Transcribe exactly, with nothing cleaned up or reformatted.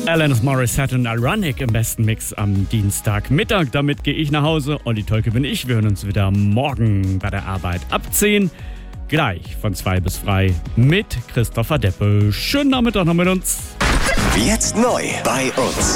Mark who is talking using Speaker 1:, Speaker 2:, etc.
Speaker 1: Alanis Morissette und Ironic im besten Mix am Dienstagmittag. Damit gehe ich nach Hause. Olli Tolke bin ich. Wir hören uns wieder morgen bei der Arbeit ab zehn. Gleich von zwei bis frei mit Christopher Deppe. Schönen Nachmittag noch mit uns.
Speaker 2: Jetzt neu bei uns.